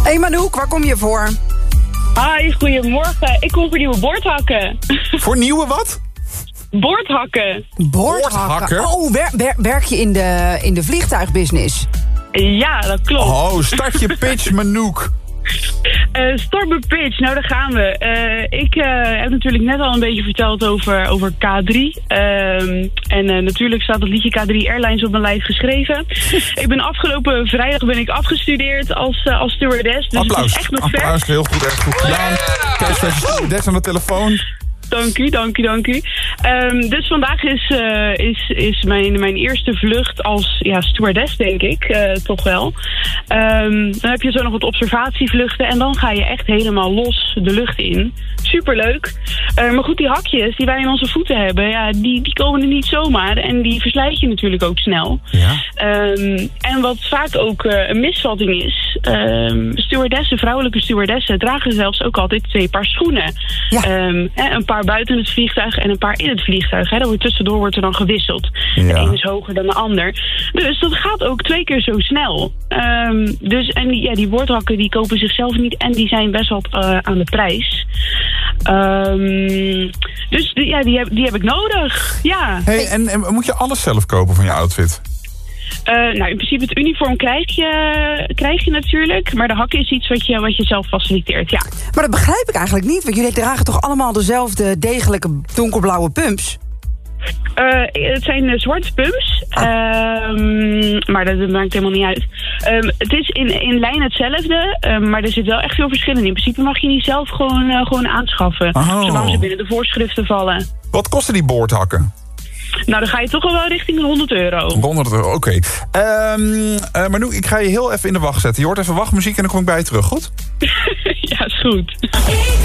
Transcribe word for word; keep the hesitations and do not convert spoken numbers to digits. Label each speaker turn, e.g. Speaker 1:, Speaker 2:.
Speaker 1: Hey Manouk, waar kom je voor?
Speaker 2: Hi, goedemorgen. Ik kom voor nieuwe boordhakken.
Speaker 3: Voor nieuwe wat?
Speaker 2: Boordhakken.
Speaker 1: Boordhakken?
Speaker 3: Boordhakker?
Speaker 1: Oh, wer, wer, werk je in de, in de vliegtuigbusiness?
Speaker 2: Ja, dat klopt.
Speaker 3: Oh, start je pitch, Manouk.
Speaker 2: Uh, start mijn pitch, nou daar gaan we. Uh, ik uh, heb natuurlijk net al een beetje verteld over, over K drie. Um, en uh, natuurlijk staat het liedje K drie Airlines op mijn lijf geschreven. Ik ben afgelopen vrijdag ben ik afgestudeerd als, uh, als stewardess. Dus
Speaker 3: Applaus,
Speaker 2: het is echt nog ver.
Speaker 3: applaus, heel goed, echt goed gedaan. Kijk, stewardess aan de telefoon.
Speaker 2: Dank u, dank u, dank u. Um, dus vandaag is, uh, is, is mijn, mijn eerste vlucht als ja, stewardess, denk ik. Uh, toch wel. Um, dan heb je zo nog wat observatievluchten. En dan ga je echt helemaal los de lucht in. Superleuk. Uh, maar goed, die hakjes die wij in onze voeten hebben, ja, die, die komen er niet zomaar. En die verslijt je natuurlijk ook snel.
Speaker 3: Ja.
Speaker 2: Um, en wat vaak ook uh, een misvatting is. Um, stewardessen, vrouwelijke stewardessen dragen zelfs ook altijd twee paar schoenen.
Speaker 1: Ja.
Speaker 2: Um, hè, een paar buiten het vliegtuig en een paar in het vliegtuig. Hè. Dan wordt tussendoor wordt er dan gewisseld.
Speaker 3: Ja.
Speaker 2: De een is hoger dan de ander. Dus dat gaat ook twee keer zo snel. Um, dus, en die, ja, die boordhakken die kopen zichzelf niet en die zijn best wel uh, aan de prijs. Um, dus die, ja, die, heb, die heb ik nodig. Ja.
Speaker 3: Hey, en, en moet je alles zelf kopen van je outfit?
Speaker 2: Uh, nou, in principe het uniform krijg je, krijg je natuurlijk. Maar de hakken is iets wat je, wat je zelf faciliteert, ja.
Speaker 1: Maar dat begrijp ik eigenlijk niet, want jullie dragen toch allemaal dezelfde degelijke donkerblauwe pumps?
Speaker 2: Uh, het zijn uh, zwarte pumps, ah. um, maar dat, dat maakt helemaal niet uit. Um, het is in, in lijn hetzelfde, um, maar er zit wel echt veel verschillen in. In principe mag je die zelf gewoon, uh, gewoon aanschaffen,
Speaker 3: oh.
Speaker 2: zolang ze binnen de voorschriften vallen.
Speaker 3: Wat kosten die boordhakken?
Speaker 2: Nou, dan ga je toch al wel richting de honderd euro.
Speaker 3: honderd euro, oké. Okay. Um, uh, Manouk, ik ga je heel even in de wacht zetten. Je hoort even wachtmuziek en dan kom ik bij je terug, goed?
Speaker 2: Ja, is goed.